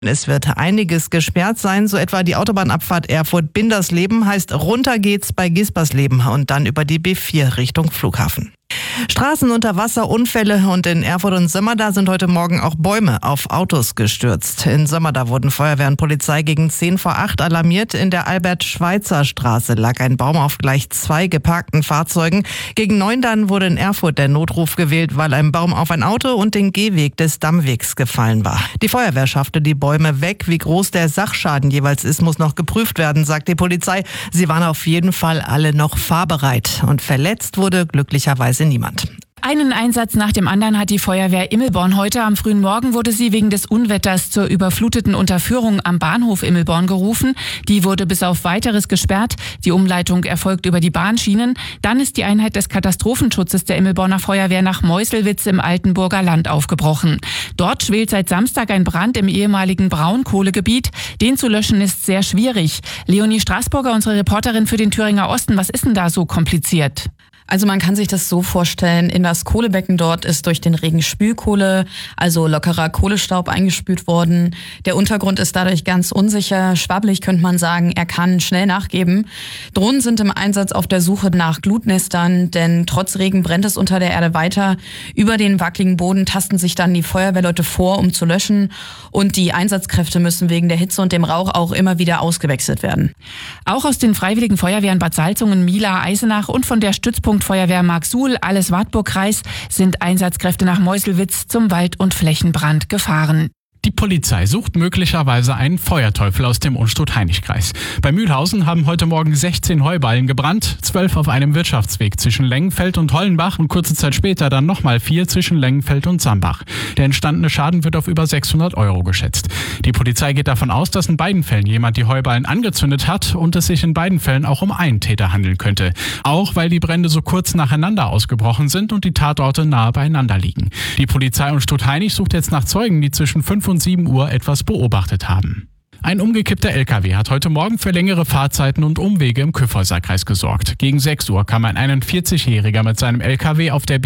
Es wird einiges gesperrt sein, so etwa die Autobahnabfahrt Erfurt-Bindersleben, heißt runter geht's bei Gispersleben und dann über die B4 Richtung Flughafen. Straßen unter Wasser, Unfälle und in Erfurt und Sömmerda sind heute Morgen auch Bäume auf Autos gestürzt. In Sömmerda wurden Feuerwehr und Polizei gegen 7:50 alarmiert. In der Albert-Schweitzer-Straße lag ein Baum auf gleich 2 geparkten Fahrzeugen. Gegen 9 dann wurde in Erfurt der Notruf gewählt, weil ein Baum auf ein Auto und den Gehweg des Dammwegs gefallen war. Die Feuerwehr schaffte die Bäume weg. Wie groß der Sachschaden jeweils ist, muss noch geprüft werden, sagt die Polizei. Sie waren auf jeden Fall alle noch fahrbereit. Und verletzt wurde glücklicherweise niemand. Einen Einsatz nach dem anderen hat die Feuerwehr Immelborn heute. Am frühen Morgen wurde sie wegen des Unwetters zur überfluteten Unterführung am Bahnhof Immelborn gerufen. Die wurde bis auf Weiteres gesperrt. Die Umleitung erfolgt über die Bahnschienen. Dann ist die Einheit des Katastrophenschutzes der Immelborner Feuerwehr nach Meuselwitz im Altenburger Land aufgebrochen. Dort schwelt seit Samstag ein Brand im ehemaligen Braunkohlegebiet. Den zu löschen ist sehr schwierig. Leonie Straßburger, unsere Reporterin für den Thüringer Osten. Was ist denn da so kompliziert? Also man kann sich das so vorstellen, in das Kohlebecken dort ist durch den Regen Spülkohle, also lockerer Kohlestaub eingespült worden. Der Untergrund ist dadurch ganz unsicher, schwabbelig könnte man sagen, er kann schnell nachgeben. Drohnen sind im Einsatz auf der Suche nach Glutnestern, denn trotz Regen brennt es unter der Erde weiter. Über den wackeligen Boden tasten sich dann die Feuerwehrleute vor, um zu löschen. Und die Einsatzkräfte müssen wegen der Hitze und dem Rauch auch immer wieder ausgewechselt werden. Auch aus den Freiwilligen Feuerwehren Bad Salzungen, Mila, Eisenach und von der Stützpunkt Feuerwehr Marksuhl, alles Wartburg-Kreis, sind Einsatzkräfte nach Meuselwitz zum Wald- und Flächenbrand gefahren. Die Polizei sucht möglicherweise einen Feuerteufel aus dem Unstrut-Hainich-Kreis. Bei Mühlhausen haben heute Morgen 16 Heuballen gebrannt, 12 auf einem Wirtschaftsweg zwischen Lengenfeld und Hollenbach und kurze Zeit später dann nochmal 4 zwischen Lengenfeld und Sambach. Der entstandene Schaden wird auf über 600 € geschätzt. Die Polizei geht davon aus, dass in beiden Fällen jemand die Heuballen angezündet hat und es sich in beiden Fällen auch um einen Täter handeln könnte. Auch weil die Brände so kurz nacheinander ausgebrochen sind und die Tatorte nahe beieinander liegen. Die Polizei Unstrut-Hainich sucht jetzt nach Zeugen, die zwischen 5 und 7 Uhr etwas beobachtet haben. Ein umgekippter LKW hat heute Morgen für längere Fahrzeiten und Umwege im Kyffhäuser-Kreis gesorgt. Gegen 6 Uhr kam ein 41-Jähriger mit seinem LKW auf der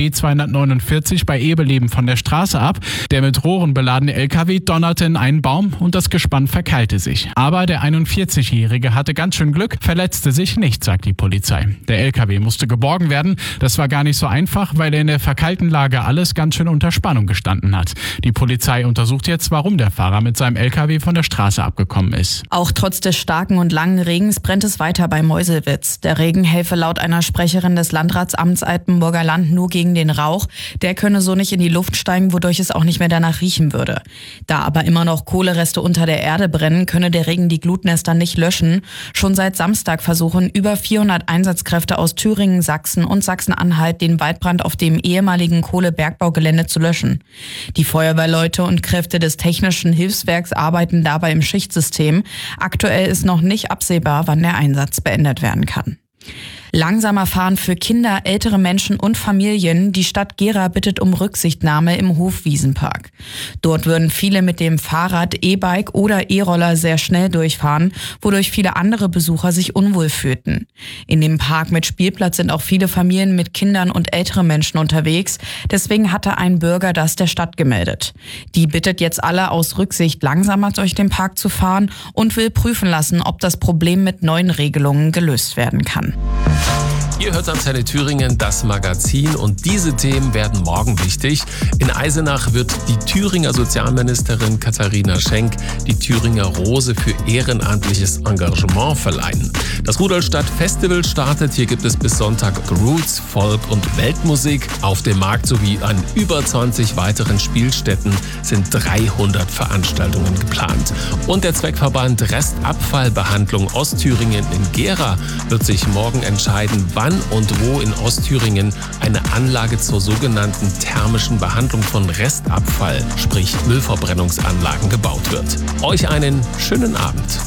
B249 bei Ebeleben von der Straße ab. Der mit Rohren beladene LKW donnerte in einen Baum und das Gespann verkeilte sich. Aber der 41-Jährige hatte ganz schön Glück, verletzte sich nicht, sagt die Polizei. Der LKW musste geborgen werden. Das war gar nicht so einfach, weil er in der verkeilten Lage alles ganz schön unter Spannung gestanden hat. Die Polizei untersucht jetzt, warum der Fahrer mit seinem LKW von der Straße abgekommen ist. Auch trotz des starken und langen Regens brennt es weiter bei Meuselwitz. Der Regen helfe laut einer Sprecherin des Landratsamts Altenburger Land nur gegen den Rauch. Der könne so nicht in die Luft steigen, wodurch es auch nicht mehr danach riechen würde. Da aber immer noch Kohlereste unter der Erde brennen, könne der Regen die Glutnester nicht löschen. Schon seit Samstag versuchen über 400 Einsatzkräfte aus Thüringen, Sachsen und Sachsen-Anhalt den Waldbrand auf dem ehemaligen Kohlebergbaugelände zu löschen. Die Feuerwehrleute und Kräfte des Technischen Hilfswerks arbeiten dabei im Schichtsystem. Aktuell ist noch nicht absehbar, wann der Einsatz beendet werden kann. Langsamer fahren für Kinder, ältere Menschen und Familien. Die Stadt Gera bittet um Rücksichtnahme im Hofwiesenpark. Dort würden viele mit dem Fahrrad, E-Bike oder E-Roller sehr schnell durchfahren, wodurch viele andere Besucher sich unwohl fühlten. In dem Park mit Spielplatz sind auch viele Familien mit Kindern und ältere Menschen unterwegs. Deswegen hatte ein Bürger das der Stadt gemeldet. Die bittet jetzt alle aus Rücksicht, langsamer durch den Park zu fahren und will prüfen lassen, ob das Problem mit neuen Regelungen gelöst werden kann. Ihr hört Antenne Thüringen, das Magazin, und diese Themen werden morgen wichtig. In Eisenach wird die Thüringer Sozialministerin Katharina Schenk die Thüringer Rose für ehrenamtliches Engagement verleihen. Das Rudolstadt Festival startet. Hier gibt es bis Sonntag Roots, Folk und Weltmusik. Auf dem Markt sowie an über 20 weiteren Spielstätten sind 300 Veranstaltungen geplant. Und der Zweckverband Restabfallbehandlung Ostthüringen in Gera wird sich morgen entscheiden, wann und wo in Ostthüringen eine Anlage zur sogenannten thermischen Behandlung von Restabfall, sprich Müllverbrennungsanlagen, gebaut wird. Euch einen schönen Abend.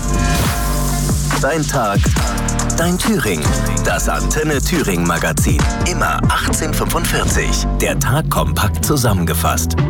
Dein Tag, dein Thüringen. Das Antenne Thüringen Magazin. Immer 18:45. Der Tag kompakt zusammengefasst.